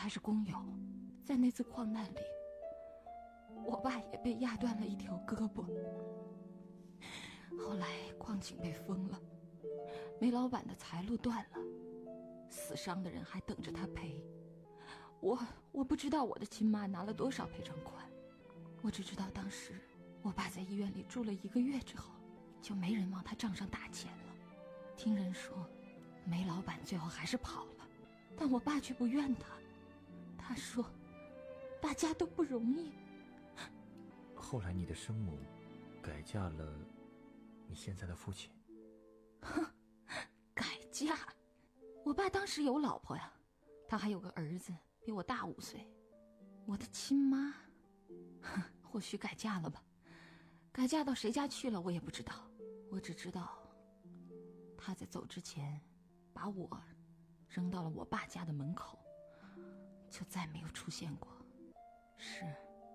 他是工友，在那次矿难里，我爸也被压断了一条胳膊。后来矿井被封了，煤老板的财路断了，死伤的人还等着他赔。我不知道我的亲妈拿了多少赔偿款，我只知道当时我爸在医院里住了1个月之后，就没人往他账上打钱了。听人说煤老板最后还是跑了，但我爸却不怨他，他说大家都不容易。 后来你的生母改嫁了你现在的父亲。 哼，改嫁？我爸当时有老婆呀，他还有个儿子比我大5岁。我的亲妈或许改嫁了吧，改嫁到谁家去了我也不知道。我只知道他在走之前把我扔到了我爸家的门口，就再没有出现过。是，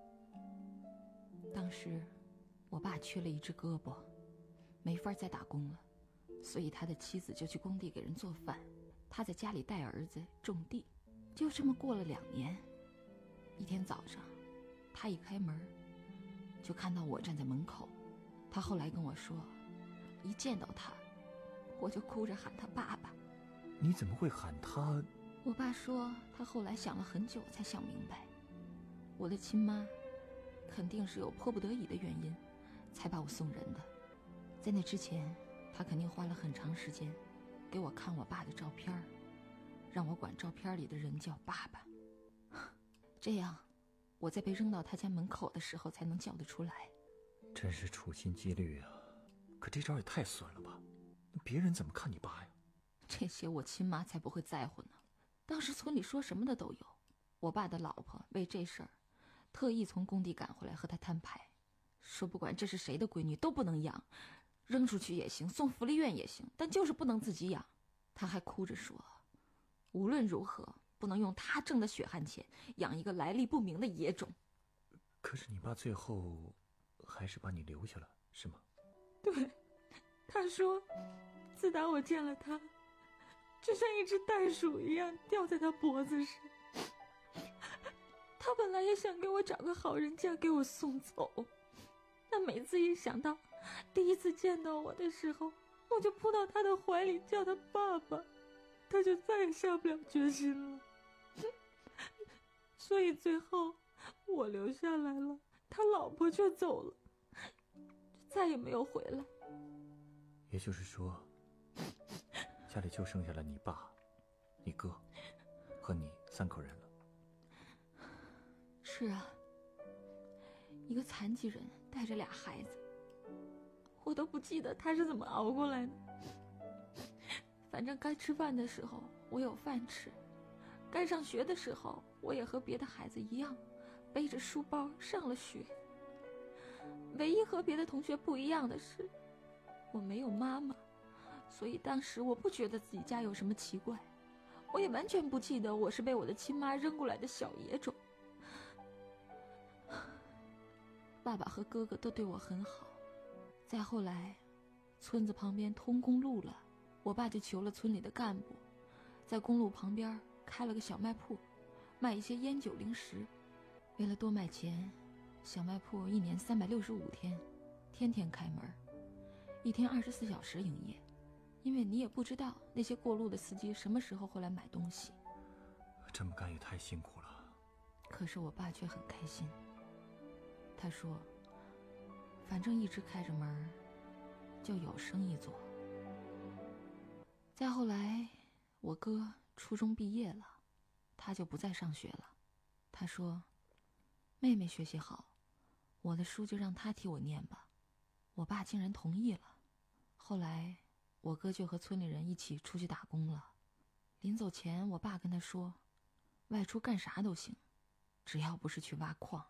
当时我爸缺了1只胳膊，没法再打工了，所以他的妻子就去工地给人做饭，他在家里带儿子种地。就这么过了2年，一天早上他一开门就看到我站在门口。他后来跟我说，一见到他我就哭着喊他爸爸。 你怎么会喊他？ 我爸说他后来想了很久才想明白，我的亲妈肯定是有迫不得已的原因才把我送人的。在那之前他肯定花了很长时间给我看我爸的照片，让我管照片里的人叫爸爸，这样我在被扔到他家门口的时候才能叫得出来。 真是处心积虑啊，可这招也太损了吧，那别人怎么看你爸呀？ 这些我亲妈才不会在乎呢，当时村里说什么的都有。我爸的老婆为这事儿特意从工地赶回来和他摊牌，说不管这是谁的闺女都不能养，扔出去也行，送福利院也行，但就是不能自己养。他还哭着说，无论如何不能用他挣的血汗钱养一个来历不明的野种。 可是你爸最后还是把你留下了，是吗？ 对，他说自打我见了他，就像一只袋鼠一样吊在他脖子上。他本来也想给我找个好人家给我送走，但每次一想到第一次见到我的时候，我就扑到他的怀里叫他爸爸，他就再也下不了决心了。所以最后我留下来了，他老婆却走了，就再也没有回来。 也就是说家里就剩下了你爸、你哥和你3口人了。 是啊，一个残疾人带着2孩子，我都不记得他是怎么熬过来的。反正该吃饭的时候我有饭吃，该上学的时候我也和别的孩子一样背着书包上了学。唯一和别的同学不一样的是，我没有妈妈，所以当时我不觉得自己家有什么奇怪，我也完全不记得我是被我的亲妈扔过来的小野种。爸爸和哥哥都对我很好，再后来村子旁边通公路了，我爸就求了村里的干部，在公路旁边开了个小卖铺，卖一些烟酒零食。为了多卖钱，小卖铺1年365天，天天开门，一天24小时营业，因为你也不知道那些过路的司机什么时候会来买东西。 这么干也太辛苦了。 可是我爸却很开心，他说反正一直开着门就有生意做。再后来我哥初中毕业了，他就不再上学了。他说妹妹学习好，我的书就让他替我念吧。我爸竟然同意了。后来我哥就和村里人一起出去打工了。临走前我爸跟他说，外出干啥都行，只要不是去挖矿。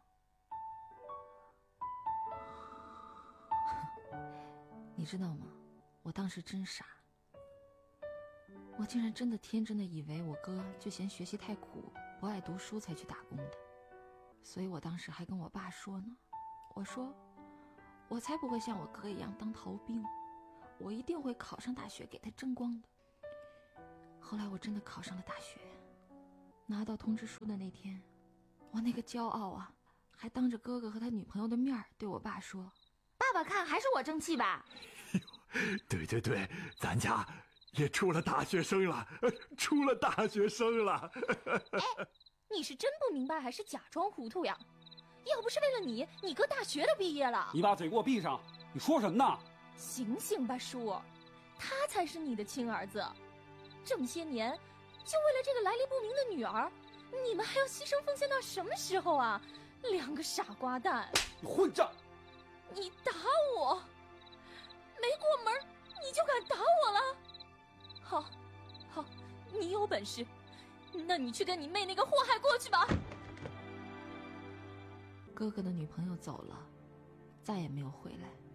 你知道吗，我当时真傻，我竟然真的天真的以为我哥就嫌学习太苦，不爱读书才去打工的。所以我当时还跟我爸说呢，我说我才不会像我哥一样当逃兵，我一定会考上大学给他争光的。后来我真的考上了大学， 拿到通知书的那天，我那个骄傲啊，还当着哥哥和他女朋友的面对我爸说：“爸爸看还是我争气吧。” 对对对，咱家也出了大学生了，出了大学生了。 哎，你是真不明白还是假装糊涂呀？要不是为了你，你哥大学都毕业了。 你把嘴给我闭上！你说什么呢？ 醒醒吧，叔，他才是你的亲儿子。这么些年，就为了这个来历不明的女儿，你们还要牺牲奉献到什么时候啊？两个傻瓜蛋！ 你混账！ 你打我，没过门你就敢打我了？好，好，你有本事，那你去跟你妹那个祸害过去吧。 哥哥的女朋友走了，再也没有回来。